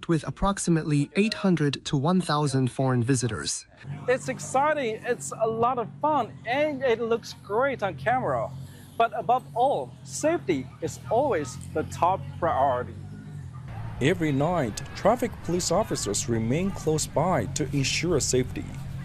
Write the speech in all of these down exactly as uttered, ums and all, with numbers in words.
with approximately eight hundred to one thousand foreign visitors. It's exciting, it's a lot of fun, and it looks great on camera. But above all, safety is always the top priority. Every night, traffic police officers remain close by to ensure safety.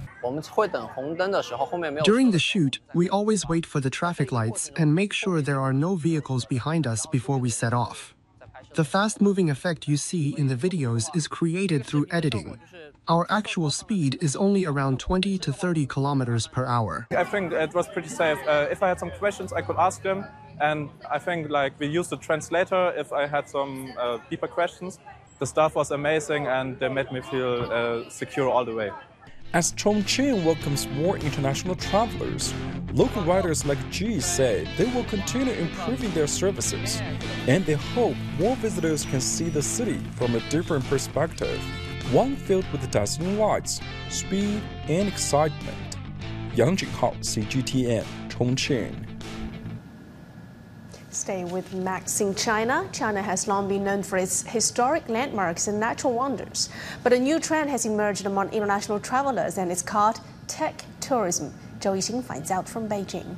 During the shoot, we always wait for the traffic lights and make sure there are no vehicles behind us before we set off. The fast-moving effect you see in the videos is created through editing. Our actual speed is only around twenty to thirty kilometers per hour. I think it was pretty safe. Uh, if I had some questions, I could ask them. And I think like we used a translator if I had some uh, deeper questions. The staff was amazing and they made me feel uh, secure all the way. As Chongqing welcomes more international travelers, local riders like Ji say they will continue improving their services, and they hope more visitors can see the city from a different perspective, one filled with dazzling lights, speed, and excitement. Yang Jinghao, C G T N, Chongqing. Stay with Max in China. China has long been known for its historic landmarks and natural wonders. But a new trend has emerged among international travelers, and it's called tech tourism. Zhou Yixing finds out from Beijing.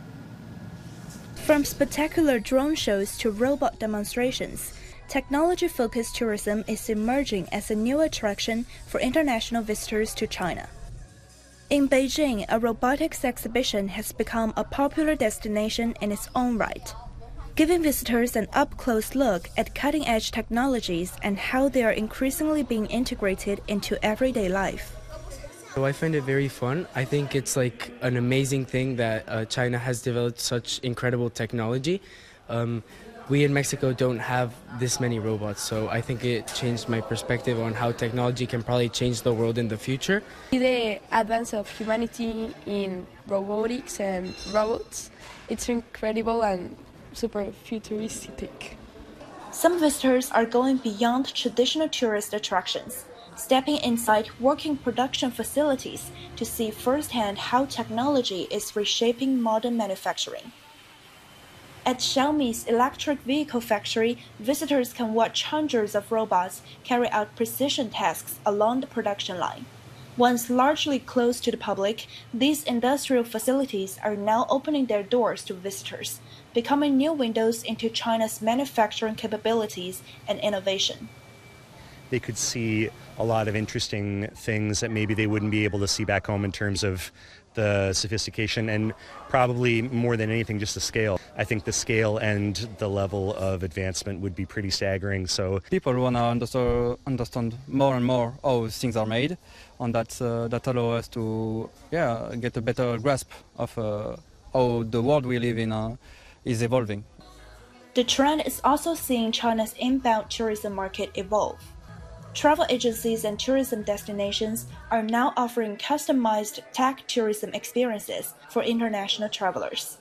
From spectacular drone shows to robot demonstrations, technology-focused tourism is emerging as a new attraction for international visitors to China. In Beijing, a robotics exhibition has become a popular destination in its own right, giving visitors an up-close look at cutting-edge technologies and how they are increasingly being integrated into everyday life. So I find it very fun. I think it's like an amazing thing that uh, China has developed such incredible technology. Um, we in Mexico don't have this many robots, so I think it changed my perspective on how technology can probably change the world in the future. The advance of humanity in robotics and robots, it's incredible and super futuristic. Some visitors are going beyond traditional tourist attractions, stepping inside working production facilities to see firsthand how technology is reshaping modern manufacturing. At Xiaomi's electric vehicle factory, visitors can watch hundreds of robots carry out precision tasks along the production line. Once largely closed to the public, these industrial facilities are now opening their doors to visitors, becoming new windows into China's manufacturing capabilities and innovation. They could see a lot of interesting things that maybe they wouldn't be able to see back home in terms of the sophistication and probably more than anything just the scale. I think the scale and the level of advancement would be pretty staggering. So people want to understand more and more how things are made, and that uh, that allows us to yeah get a better grasp of uh, how the world we live in uh, is evolving. The trend is also seeing China's inbound tourism market evolve. Travel agencies and tourism destinations are now offering customized tech tourism experiences for international travelers.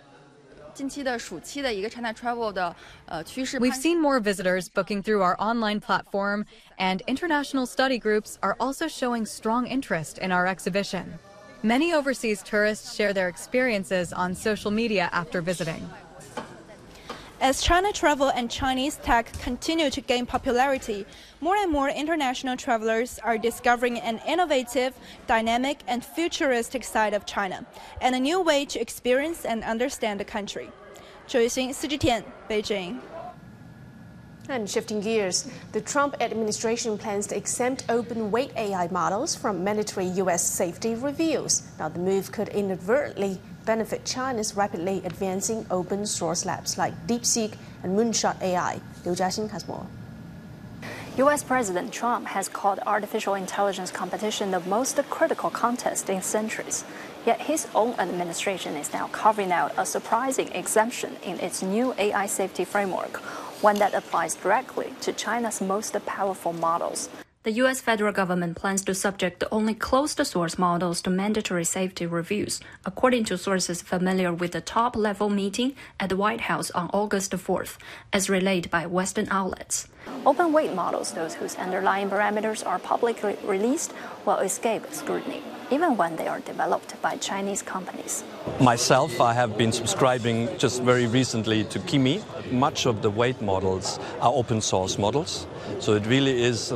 We've seen more visitors booking through our online platform, and international study groups are also showing strong interest in our exhibition. Many overseas tourists share their experiences on social media after visiting. As China travel and Chinese tech continue to gain popularity, more and more international travelers are discovering an innovative, dynamic, and futuristic side of China, and a new way to experience and understand the country. Zhou Yixing, C G T N, Beijing. And shifting gears, the Trump administration plans to exempt open-weight A I models from mandatory U S safety reviews. Now, the move could inadvertently benefit China's rapidly advancing open-source labs like DeepSeek and Moonshot A I. Liu Jiaxin has more. U S President Trump has called artificial intelligence competition the most critical contest in centuries. Yet his own administration is now carving out a surprising exemption in its new A I safety framework, one that applies directly to China's most powerful models. The U S federal government plans to subject only closed-source models to mandatory safety reviews, according to sources familiar with the top-level meeting at the White House on August fourth, as relayed by Western outlets. Open-weight models, those whose underlying parameters are publicly released, will escape scrutiny, even when they are developed by Chinese companies. Myself, I have been subscribing just very recently to Kimi. Much of the weight models are open-source models, so it really is